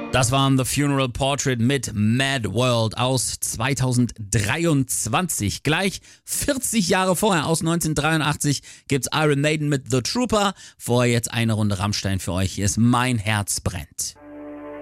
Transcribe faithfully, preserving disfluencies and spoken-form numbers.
Das war The Funeral Portrait mit Mad World aus zweitausenddreiundzwanzig. Gleich vierzig Jahre vorher, aus neunzehnhundertdreiundachtzig, gibt's Iron Maiden mit The Trooper. Vorher jetzt eine Runde Rammstein für euch. Hier ist Mein Herz brennt.